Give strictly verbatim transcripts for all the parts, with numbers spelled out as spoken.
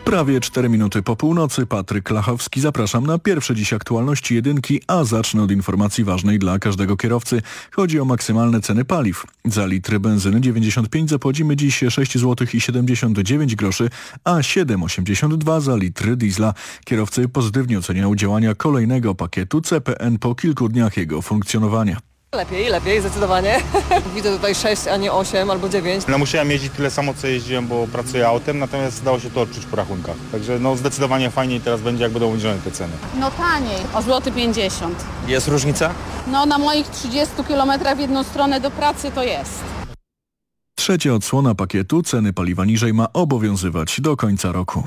Prawie cztery minuty po północy. Patryk Lachowski. Zapraszam na pierwsze dziś aktualności jedynki, a zacznę od informacji ważnej dla każdego kierowcy. Chodzi o maksymalne ceny paliw. Za litr benzyny dziewięćdziesiąt pięć zapłacimy dziś sześć złotych siedemdziesiąt dziewięć groszy, a siedem złotych osiemdziesiąt dwa za litr diesla. Kierowcy pozytywnie oceniają działania kolejnego pakietu C P N po kilku dniach jego funkcjonowania. Lepiej, lepiej, zdecydowanie. Widzę tutaj sześć, a nie osiem albo dziewięć. No musiałem jeździć tyle samo, co jeździłem, bo pracuję autem, natomiast dało się to odczuć po rachunkach. Także no zdecydowanie fajniej teraz będzie, jak będą obniżone te ceny. No taniej, o złoty pięćdziesiąt. Jest różnica? No na moich trzydziestu kilometrach w jedną stronę do pracy to jest. Trzecia odsłona pakietu ceny paliwa niżej ma obowiązywać do końca roku.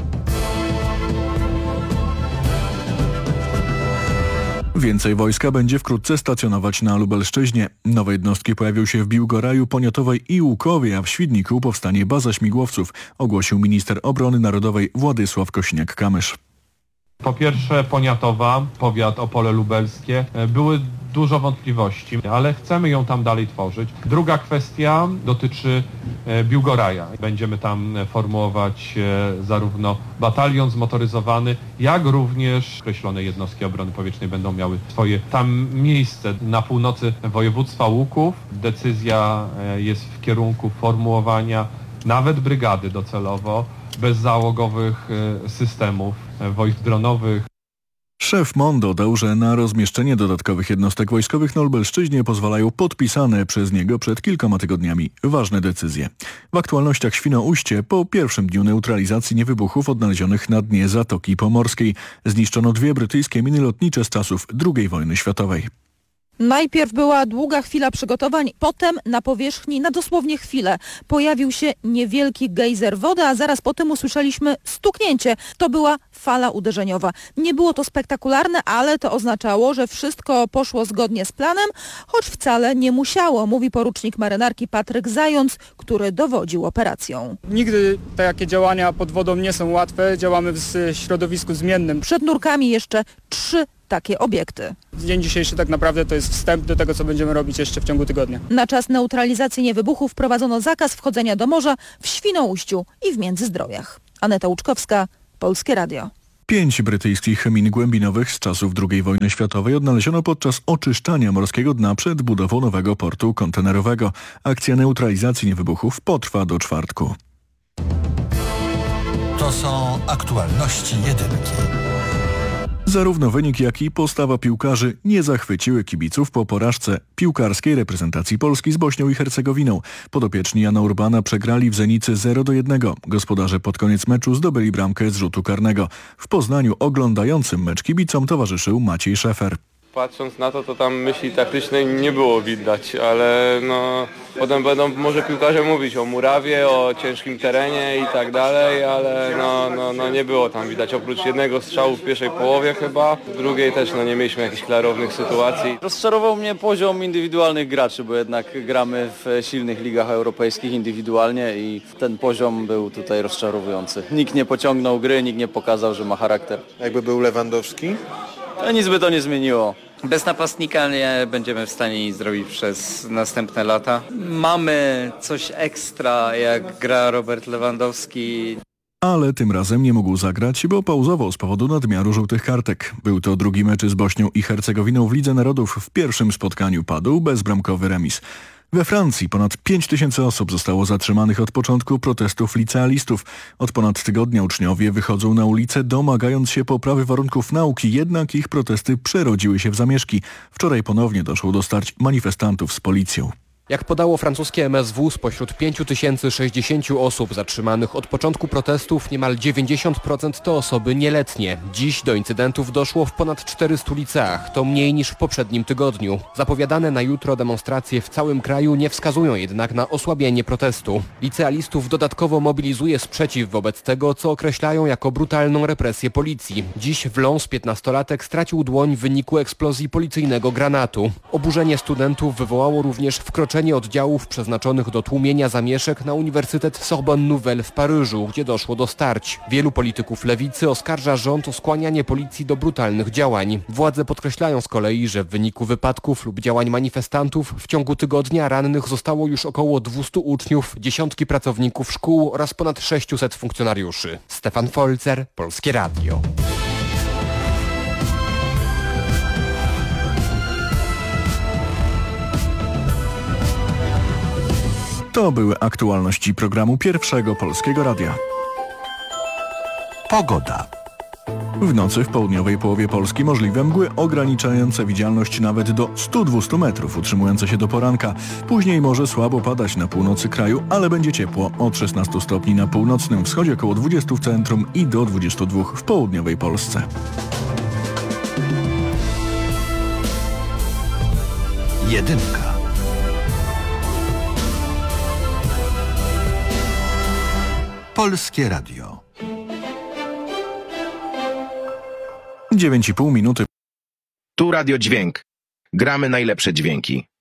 Więcej wojska będzie wkrótce stacjonować na Lubelszczyźnie. Nowe jednostki pojawią się w Biłgoraju, Poniatowej i Łukowie, a w Świdniku powstanie baza śmigłowców, ogłosił minister obrony narodowej Władysław Kosiniak-Kamysz. Po pierwsze Poniatowa, powiat Opole Lubelskie, były dużo wątpliwości, ale chcemy ją tam dalej tworzyć. Druga kwestia dotyczy Biłgoraja. Będziemy tam formułować zarówno batalion zmotoryzowany, jak również określone jednostki obrony powietrznej będą miały swoje tam miejsce na północy województwa Łuków. Decyzja jest w kierunku formułowania nawet brygady docelowo bezzałogowych systemów wojsk dronowych. Szef M O N dodał, że na rozmieszczenie dodatkowych jednostek wojskowych na Lubelszczyźnie pozwalają podpisane przez niego przed kilkoma tygodniami ważne decyzje. W aktualnościach Świnoujście po pierwszym dniu neutralizacji niewybuchów odnalezionych na dnie Zatoki Pomorskiej zniszczono dwie brytyjskie miny lotnicze z czasów drugiej wojny światowej. Najpierw była długa chwila przygotowań, potem na powierzchni, na dosłownie chwilę, pojawił się niewielki gejzer wody, a zaraz potem usłyszeliśmy stuknięcie. To była fala uderzeniowa. Nie było to spektakularne, ale to oznaczało, że wszystko poszło zgodnie z planem, choć wcale nie musiało, mówi porucznik marynarki Patryk Zając, który dowodził operacją. Nigdy takie działania pod wodą nie są łatwe, działamy w środowisku zmiennym. Przed nurkami jeszcze trzy takie obiekty. Dzień dzisiejszy tak naprawdę to jest wstęp do tego, co będziemy robić jeszcze w ciągu tygodnia. Na czas neutralizacji niewybuchów wprowadzono zakaz wchodzenia do morza w Świnoujściu i w Międzyzdrojach. Aneta Łuczkowska, Polskie Radio. Pięć brytyjskich min głębinowych z czasów drugiej wojny światowej odnaleziono podczas oczyszczania morskiego dna przed budową nowego portu kontenerowego. Akcja neutralizacji niewybuchów potrwa do czwartku. To są aktualności jedynki. Zarówno wynik, jak i postawa piłkarzy nie zachwyciły kibiców po porażce piłkarskiej reprezentacji Polski z Bośnią i Hercegowiną. Podopieczni Jana Urbana przegrali w Zenicy zero do jednego. Gospodarze pod koniec meczu zdobyli bramkę z rzutu karnego. W Poznaniu oglądającym mecz kibicom towarzyszył Maciej Szefer. Patrząc na to, to tam myśli taktycznej nie było widać, ale no potem będą może piłkarze mówić o murawie, o ciężkim terenie i tak dalej, ale no, no, no nie było tam widać, oprócz jednego strzału w pierwszej połowie chyba, w drugiej też no nie mieliśmy jakichś klarownych sytuacji. Rozczarował mnie poziom indywidualnych graczy, bo jednak gramy w silnych ligach europejskich indywidualnie i ten poziom był tutaj rozczarowujący. Nikt nie pociągnął gry, nikt nie pokazał, że ma charakter. Jakby był Lewandowski? To nic by to nie zmieniło. Bez napastnika nie będziemy w stanie nic zrobić przez następne lata. Mamy coś ekstra, jak gra Robert Lewandowski. Ale tym razem nie mógł zagrać, bo pauzował z powodu nadmiaru żółtych kartek. Był to drugi mecz z Bośnią i Hercegowiną w Lidze Narodów. W pierwszym spotkaniu padł bezbramkowy remis. We Francji ponad pięć tysięcy osób zostało zatrzymanych od początku protestów licealistów. Od ponad tygodnia uczniowie wychodzą na ulicę, domagając się poprawy warunków nauki, jednak ich protesty przerodziły się w zamieszki. Wczoraj ponownie doszło do starć manifestantów z policją. Jak podało francuskie M S W, spośród pięć tysięcy sześćdziesięciu osób zatrzymanych od początku protestów niemal dziewięćdziesiąt procent to osoby nieletnie. Dziś do incydentów doszło w ponad czterystu liceach. To mniej niż w poprzednim tygodniu. Zapowiadane na jutro demonstracje w całym kraju nie wskazują jednak na osłabienie protestu. Licealistów dodatkowo mobilizuje sprzeciw wobec tego, co określają jako brutalną represję policji. Dziś w Lens piętnastolatek stracił dłoń w wyniku eksplozji policyjnego granatu. Oburzenie studentów wywołało również wkroczenie przenoszenie oddziałów przeznaczonych do tłumienia zamieszek na Uniwersytet Sorbonne Nouvelle w Paryżu, gdzie doszło do starć. Wielu polityków lewicy oskarża rząd o skłanianie policji do brutalnych działań. Władze podkreślają z kolei, że w wyniku wypadków lub działań manifestantów w ciągu tygodnia rannych zostało już około dwustu uczniów, dziesiątki pracowników szkół oraz ponad sześciuset funkcjonariuszy. Stefan Folzer, Polskie Radio. To były aktualności programu Pierwszego Polskiego Radia. Pogoda. W nocy w południowej połowie Polski możliwe mgły ograniczające widzialność nawet do stu dwustu metrów, utrzymujące się do poranka. Później może słabo padać na północy kraju, ale będzie ciepło od szesnastu stopni na północnym wschodzie, około dwudziestu w centrum i do dwudziestu dwóch w południowej Polsce. Jedynka. Polskie Radio. dziewięć i pół minuty. Tu Radio Dźwięk. Gramy najlepsze dźwięki.